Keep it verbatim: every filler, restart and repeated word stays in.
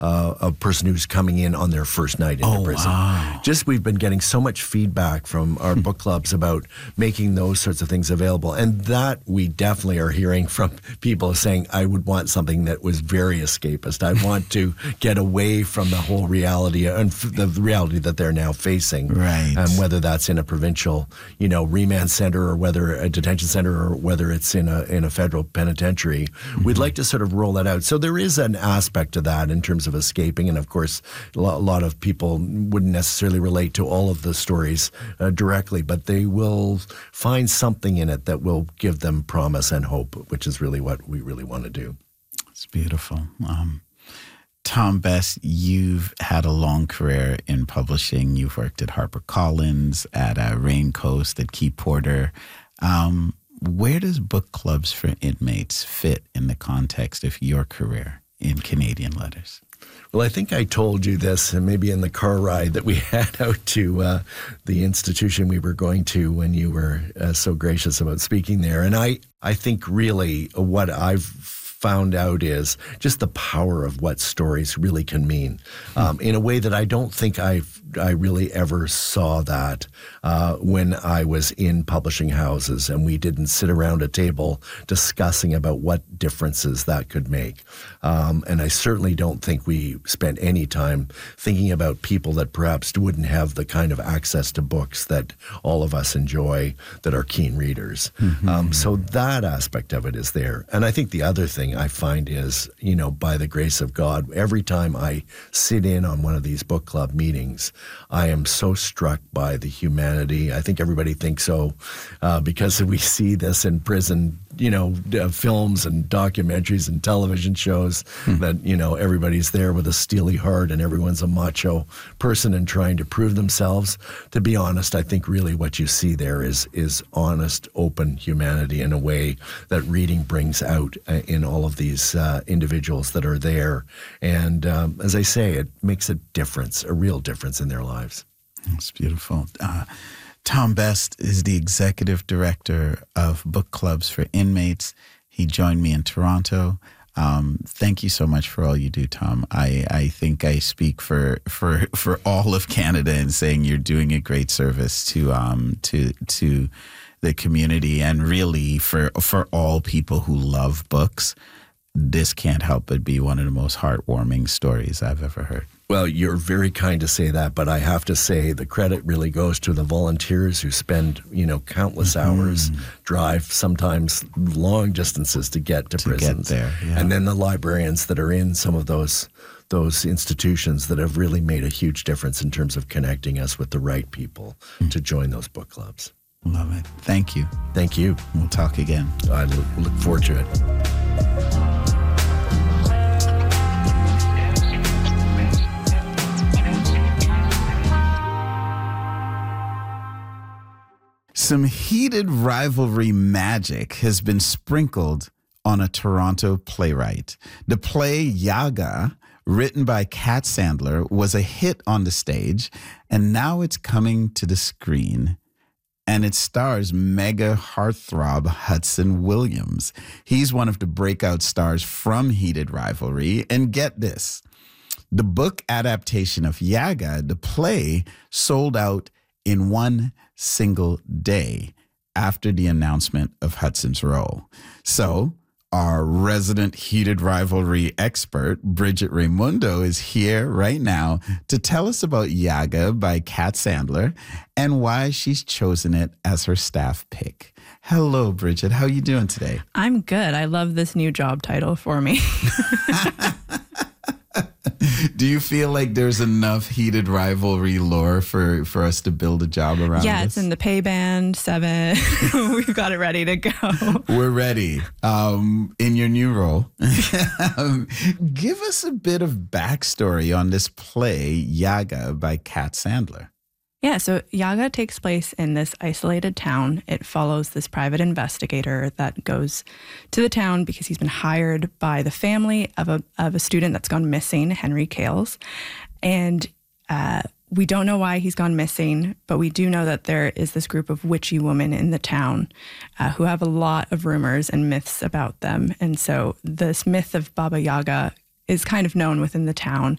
uh, a person who's coming in on their first night into oh, prison. Wow. Just we've been getting so much feedback from our book clubs about making those sorts of things available. And that we definitely are hearing from people saying, I would want something that was very escapist. I want to get away from the whole reality and the reality that they're now facing. Right. And whether that's in a provincial, you know, remand center or whether a detention center or whether it's in a in a federal penitentiary. Mm-hmm. We'd like to sort of roll that out. So there is an aspect to that in terms of escaping. And of course, a lot of people wouldn't necessarily relate to all of the stories uh, directly, but they will find something in it that will give them promise and hope, which is really what we really want to do. It's beautiful. Um, Tom Best, you've had a long career in publishing. You've worked at HarperCollins, at uh, Raincoast, at Key Porter. Um, where does book clubs for inmates fit in the context of your career in Canadian letters? Well, I think I told you this, and maybe in the car ride that we had out to uh, the institution we were going to when you were uh, so gracious about speaking there. And I, I think really what I've found out is just the power of what stories really can mean um, in a way that I don't think I've I really ever saw that uh, when I was in publishing houses and we didn't sit around a table discussing about what differences that could make. Um, and I certainly don't think we spent any time thinking about people that perhaps wouldn't have the kind of access to books that all of us enjoy, that are keen readers. Mm-hmm. Um, so that aspect of it is there. And I think the other thing I find is, you know, by the grace of God, every time I sit in on one of these book club meetings, I am so struck by the humanity. I think everybody thinks so uh, because we see this in prison, you know, uh, films and documentaries and television shows hmm. that, you know, everybody's there with a steely heart and everyone's a macho person and trying to prove themselves. To be honest, I think really what you see there is is honest, open humanity in a way that reading brings out uh, in all of these uh, individuals that are there. And um, as I say, it makes a difference, a real difference in their lives. That's beautiful. Uh, Tom Best is the executive director of book clubs for inmates. He joined me in Toronto. Um, thank you so much for all you do, Tom. I, I think I speak for, for for all of Canada in saying you're doing a great service to um to to the community and really for for all people who love books. This can't help but be one of the most heartwarming stories I've ever heard. Well, you're very kind to say that, but I have to say the credit really goes to the volunteers who spend, you know, countless mm-hmm. hours, drive sometimes long distances to get to, to prisons. Get there, yeah. And then the librarians that are in some of those those institutions that have really made a huge difference in terms of connecting us with the right people mm-hmm. to join those book clubs. Love it. Thank you. Thank you. We'll talk again. I look, look forward to it. Some heated rivalry magic has been sprinkled on a Toronto playwright. The play Yaga, written by Kat Sandler, was a hit on the stage, and now it's coming to the screen. And it stars mega heartthrob Hudson Williams. He's one of the breakout stars from Heated Rivalry. And get this, the book adaptation of Yaga, the play, sold out in one single day after the announcement of Hudson's role. So our resident Heated Rivalry expert, Bridget Raimundo, is here right now to tell us about Yaga by Kat Sandler and why she's chosen it as her staff pick. Hello, Bridget. How are you doing today? I'm good. I love this new job title for me. Do you feel like there's enough Heated Rivalry lore for, for us to build a job around Yeah, this? it's in the pay band, seven. We've got it ready to go. We're ready. Um, in your new role, um, give us a bit of backstory on this play, Yaga, by Kat Sandler. Yeah, so Yaga takes place in this isolated town. It follows this private investigator that goes to the town because he's been hired by the family of a of a student that's gone missing, Henry Kales. And uh, we don't know why he's gone missing, but we do know that there is this group of witchy women in the town uh, who have a lot of rumors and myths about them. And so this myth of Baba Yaga is kind of known within the town.